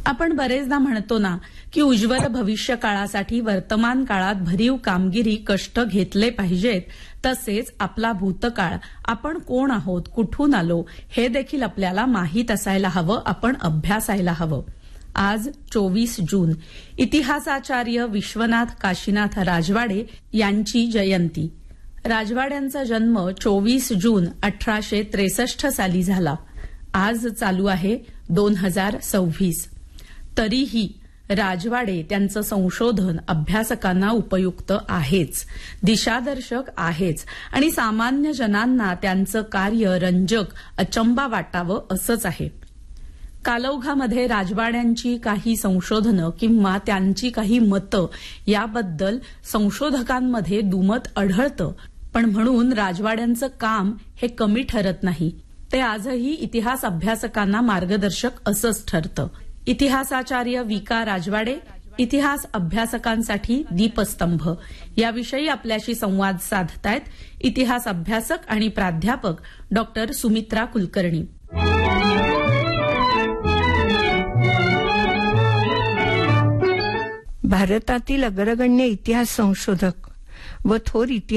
आपण बरेचदा म्हणतो ना की उज्ज्वल भविष्य काळासाठी वर्तमान काळात भरीव कामगिरी कष्ट घेतले पाहिजेत. तसेच आपला भूतकाळ, आपण कोण आहोत, कुठून आलो हे देखील आपल्याला माहीत असायला हवं, आपण अभ्यासायला हवं. आज 24 जून इतिहासाचार्य विश्वनाथ काशीनाथ राजवाडे यांची जयंती. राजवाड्यांचा जन्म 24 जून 1863 साली झाला. आज चालू आहे 2026. तरीही राजवाडे त्यांचं संशोधन अभ्यासकांना उपयुक्त आहेच, दिशादर्शक आहेच आणि सामान्य जनांना त्यांचं कार्य रंजक, अचंबा वाटावं असंच आहे. कालौघामध्ये राजवाड्यांची काही संशोधनं किंवा त्यांची काही मतं याबद्दल संशोधकांमध्ये दुमत आढळतं. पण म्हणून राजवाड्यांचं काम हे कमी ठरत नाही. ते आजही इतिहास अभ्यासकांना मार्गदर्शक असंच ठरतं. इतिहासाचार्य विका राजवाडे, इतिहास अभ्यासकांसाठी दीपस्तंभ याविषयी आपल्याशी संवाद साधतायत इतिहास अभ्यासक आणि प्राध्यापक डॉक्टर सुमित्रा कुलकर्णी. भारतातील अग्रगण्य इतिहास संशोधक व थोर